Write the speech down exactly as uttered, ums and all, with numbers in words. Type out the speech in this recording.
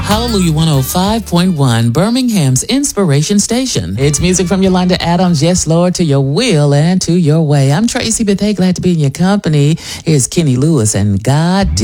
Hallelujah one oh five point one, Birmingham's Inspiration Station. It's music from Yolanda Adams, yes, Lord, to your will and to your way. I'm Tracy Bethea, glad to be in your company. Here's Kenny Lewis and God Did.